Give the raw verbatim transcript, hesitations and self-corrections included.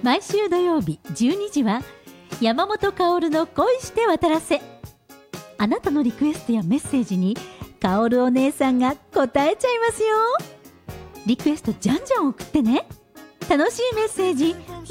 毎週土曜日じゅうにじは山本薫の恋して渡らせ。あなたのリクエストやメッセージに薫お姉さんが答えちゃいますよ。リクエストじゃんじゃん送ってね。楽しいメッセージ